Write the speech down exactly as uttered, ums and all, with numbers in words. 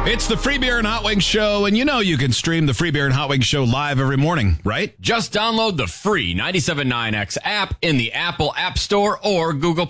It's the Free Beer and Hot Wings Show, and you know you can stream the Free Beer and Hot Wings Show live every morning, right? Just download the free ninety-seven point nine X app in the Apple App Store or Google